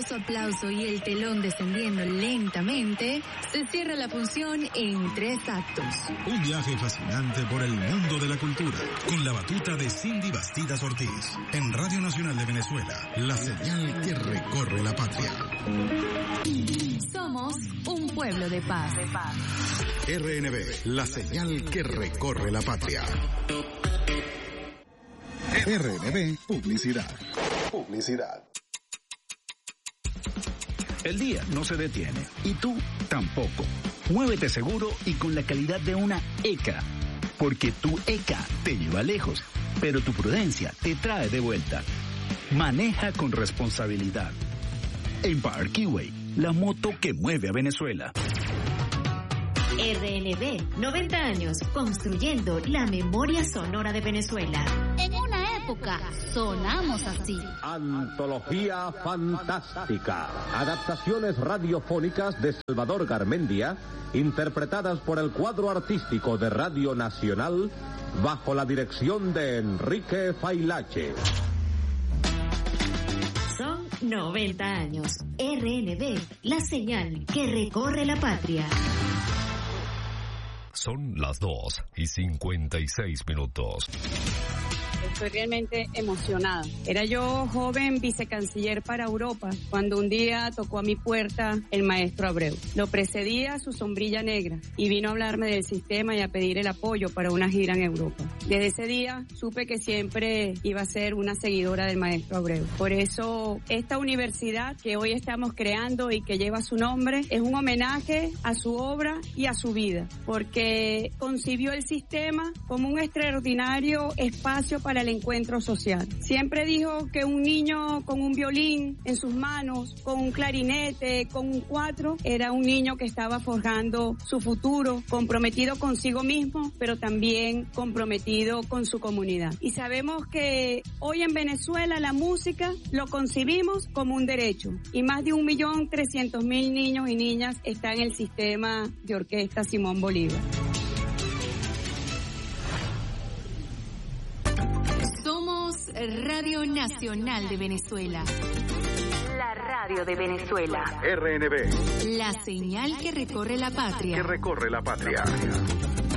caluroso aplauso y el telón descendiendo lentamente, se cierra la función en 3 actos. Un viaje fascinante por el mundo de la cultura, con la batuta de Cindy Bastidas Ortiz, en Radio Nacional de Venezuela, la señal que recorre la patria. Somos un pueblo de paz. RNB, la señal que recorre la patria. RNB Publicidad. El día no se detiene y tú tampoco. Muévete seguro y con la calidad de una ECA, porque tu ECA te lleva lejos, pero tu prudencia te trae de vuelta. Maneja con responsabilidad. Empire Keyway, la moto que mueve a Venezuela. RNB, 90 años, construyendo la memoria sonora de Venezuela. En una época sonamos así. Antología fantástica. Adaptaciones radiofónicas de Salvador Garmendia, interpretadas por el cuadro artístico de Radio Nacional, bajo la dirección de Enrique Failache. Son 90 años. RNB, la señal que recorre la patria. Son las 2:56. Estoy realmente emocionada. Era yo joven vicecanciller para Europa cuando un día tocó a mi puerta el maestro Abreu. Lo precedía su sombrilla negra y vino a hablarme del sistema y a pedir el apoyo para una gira en Europa. Desde ese día supe que siempre iba a ser una seguidora del maestro Abreu. Por eso esta universidad que hoy estamos creando y que lleva su nombre es un homenaje a su obra y a su vida, porque concibió el sistema como un extraordinario espacio para el encuentro social. Siempre dijo que un niño con un violín en sus manos, con un clarinete, con un cuatro, era un niño que estaba forjando su futuro, comprometido consigo mismo, pero también comprometido con su comunidad. Y sabemos que hoy en Venezuela la música lo concibimos como un derecho, y más de 1.300.000 niños y niñas están en el sistema de Orquesta Simón Bolívar. Somos Radio Nacional de Venezuela. La radio de Venezuela. RNB, La señal que recorre la patria. que recorre la patria.